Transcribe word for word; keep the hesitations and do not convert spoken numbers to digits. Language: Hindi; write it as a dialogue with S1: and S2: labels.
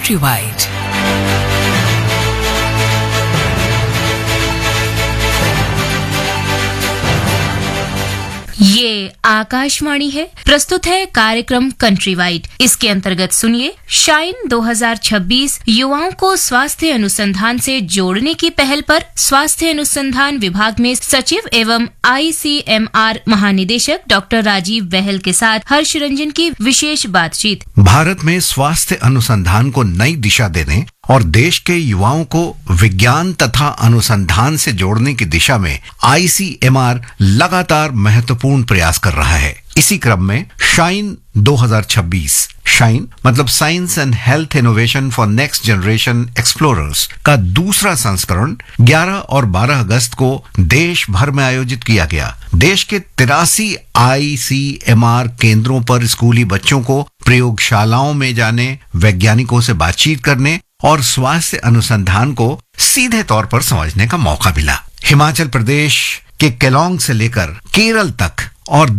S1: Countrywide.
S2: ये आकाशवाणी है। प्रस्तुत है कार्यक्रम कंट्रीवाइड। इसके अंतर्गत सुनिए शाइन दो हज़ार छब्बीस युवाओं को स्वास्थ्य अनुसंधान से जोड़ने की पहल पर स्वास्थ्य अनुसंधान विभाग में सचिव एवं आईसीएमआर महानिदेशक डॉक्टर राजीव बहल के साथ हर्ष रंजन की विशेष बातचीत।
S3: भारत में स्वास्थ्य अनुसंधान को नई दिशा देने और देश के युवाओं को विज्ञान तथा अनुसंधान से जोड़ने की दिशा में आईसीएमआर लगातार महत्वपूर्ण प्रयास कर रहा है। इसी क्रम में शाइन दो हज़ार छब्बीस, शाइन मतलब science and health innovation for next generation explorers का दूसरा संस्करण ग्यारह और बारह अगस्त को देश भर में आयोजित किया गया। देश के तिरासी आईसीएमआर केंद्रों पर स्कूली बच्चों को प्रयोगशालाओं में जाने, वैज्ञानिकों से बातचीत करने और स्वास्थ्य अनुसंधान को सीधे तौर पर समझने का मौका मिला। हिमाचल प्रदेश के केलोंग से लेकर केरल तक और